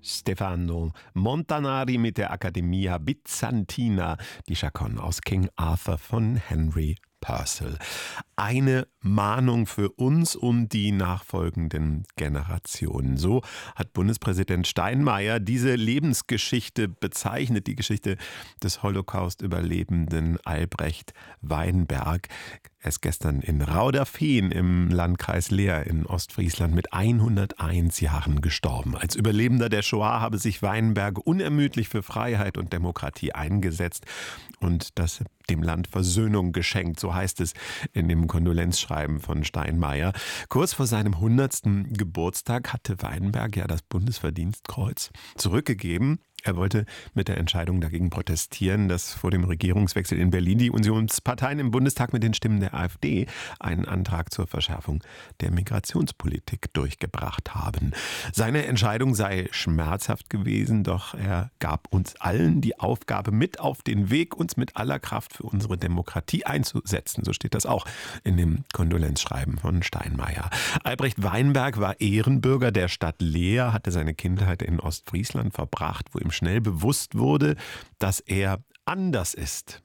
Stefano Montanari mit der Accademia Bizantina, die Chaconne aus King Arthur von Henry Purcell. Eine Mahnung für uns und die nachfolgenden Generationen. So hat Bundespräsident Steinmeier diese Lebensgeschichte bezeichnet, die Geschichte des Holocaust-Überlebenden Albrecht Weinberg. Er ist gestern in Rauderfehn im Landkreis Leer in Ostfriesland mit 101 Jahren gestorben. Als Überlebender der Shoah habe sich Weinberg unermüdlich für Freiheit und Demokratie eingesetzt und das dem Land Versöhnung geschenkt, so heißt es in dem Kondolenzschreiben von Steinmeier. Kurz vor seinem 100. Geburtstag hatte Weinberg ja das Bundesverdienstkreuz zurückgegeben. Er wollte mit der Entscheidung dagegen protestieren, dass vor dem Regierungswechsel in Berlin die Unionsparteien im Bundestag mit den Stimmen der AfD einen Antrag zur Verschärfung der Migrationspolitik durchgebracht haben. Seine Entscheidung sei schmerzhaft gewesen, doch er gab uns allen die Aufgabe mit auf den Weg, uns mit aller Kraft für unsere Demokratie einzusetzen. So steht das auch in dem Kondolenzschreiben von Steinmeier. Albrecht Weinberg war Ehrenbürger der Stadt Leer, hatte seine Kindheit in Ostfriesland verbracht, wo ihm schnell bewusst wurde, dass er anders ist.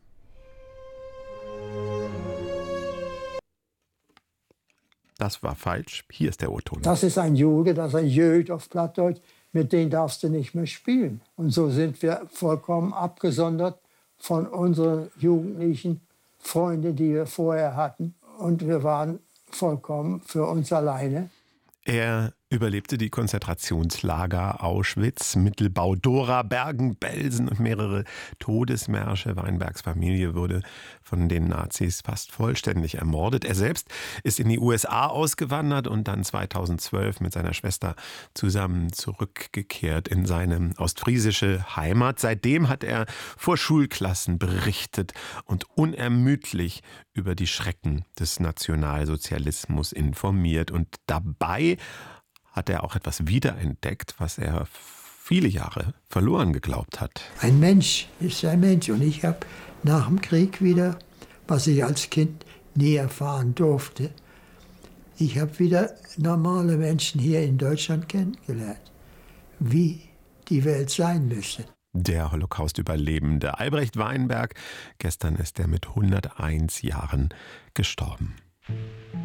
Das war falsch. Hier ist der O-Ton. Das ist ein Jude, das ist ein Jöd auf Plattdeutsch, mit denen darfst du nicht mehr spielen. Und so sind wir vollkommen abgesondert von unseren jugendlichen Freunden, die wir vorher hatten. Und wir waren vollkommen für uns alleine. Er überlebte die Konzentrationslager Auschwitz, Mittelbau, Dora, Bergen-Belsen und mehrere Todesmärsche. Weinbergs Familie wurde von den Nazis fast vollständig ermordet. Er selbst ist in die USA ausgewandert und dann 2012 mit seiner Schwester zusammen zurückgekehrt in seine ostfriesische Heimat. Seitdem hat er vor Schulklassen berichtet und unermüdlich über die Schrecken des Nationalsozialismus informiert. Und dabei hat er auch etwas wiederentdeckt, was er viele Jahre verloren geglaubt hat. Ein Mensch ist ein Mensch. Und ich habe nach dem Krieg wieder, was ich als Kind nie erfahren durfte, ich habe wieder normale Menschen hier in Deutschland kennengelernt, wie die Welt sein müsste. Der Holocaust-Überlebende Albrecht Weinberg, gestern ist er mit 101 Jahren gestorben.